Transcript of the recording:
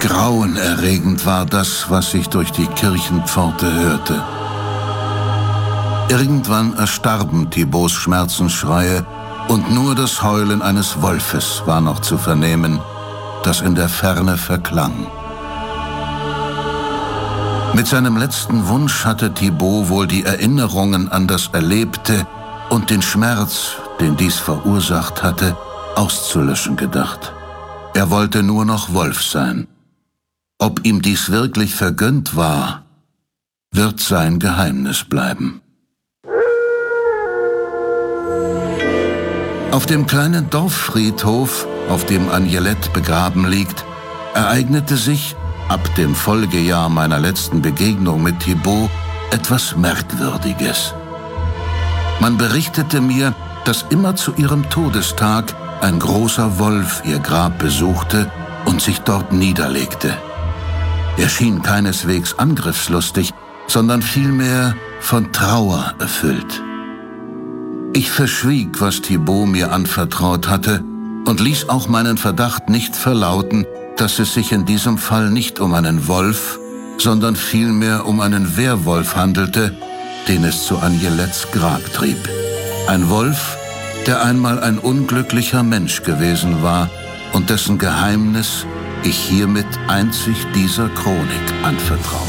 Grauenerregend war das, was sich durch die Kirchenpforte hörte. Irgendwann erstarben Thibaults Schmerzensschreie und nur das Heulen eines Wolfes war noch zu vernehmen, das in der Ferne verklang. Mit seinem letzten Wunsch hatte Thibault wohl die Erinnerungen an das Erlebte und den Schmerz, den dies verursacht hatte, auszulöschen gedacht. Er wollte nur noch Wolf sein. Ob ihm dies wirklich vergönnt war, wird sein Geheimnis bleiben. Auf dem kleinen Dorffriedhof, auf dem Agnelette begraben liegt, ereignete sich, ab dem Folgejahr meiner letzten Begegnung mit Thibault, etwas Merkwürdiges. Man berichtete mir, dass immer zu ihrem Todestag ein großer Wolf ihr Grab besuchte und sich dort niederlegte. Er schien keineswegs angriffslustig, sondern vielmehr von Trauer erfüllt. Ich verschwieg, was Thibault mir anvertraut hatte, und ließ auch meinen Verdacht nicht verlauten, dass es sich in diesem Fall nicht um einen Wolf, sondern vielmehr um einen Werwolf handelte, den es zu Agnelettes Grab trieb. Ein Wolf, der einmal ein unglücklicher Mensch gewesen war und dessen Geheimnis ich hiermit einzig dieser Chronik anvertraue.